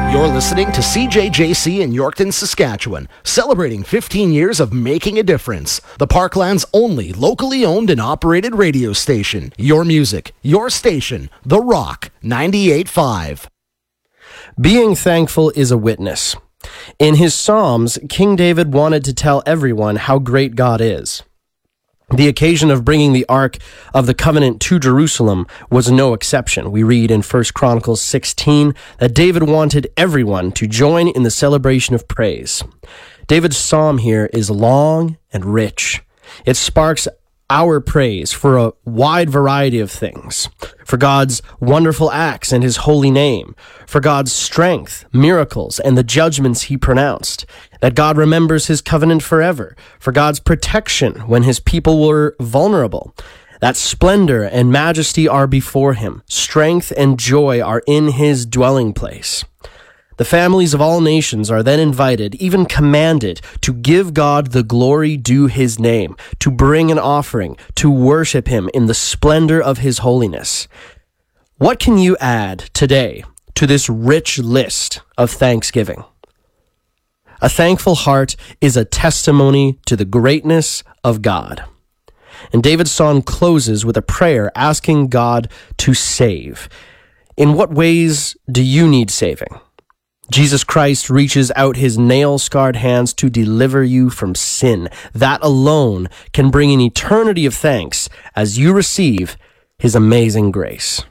You're listening to CJJC in Yorkton, Saskatchewan, celebrating 15 years of making a difference. The Parkland's only locally owned and operated radio station. Your music, your station, The Rock 98.5. Being thankful is a witness. In his Psalms, King David wanted to tell everyone how great God is. The occasion of bringing the Ark of the Covenant to Jerusalem was no exception. We read in 1 Chronicles 16 that David wanted everyone to join in the celebration of praise. David's psalm here is long and rich. It sparks our praise for a wide variety of things, for God's wonderful acts and his holy name, for God's strength, miracles, and the judgments he pronounced, that God remembers his covenant forever, for God's protection when his people were vulnerable, that splendor and majesty are before him, strength and joy are in his dwelling place. The families of all nations are then invited, even commanded, to give God the glory due his name, to bring an offering, to worship him in the splendor of his holiness. What can you add today to this rich list of thanksgiving? A thankful heart is a testimony to the greatness of God. And David's song closes with a prayer asking God to save. In what ways do you need saving? Jesus Christ reaches out his nail-scarred hands to deliver you from sin. That alone can bring an eternity of thanks as you receive his amazing grace.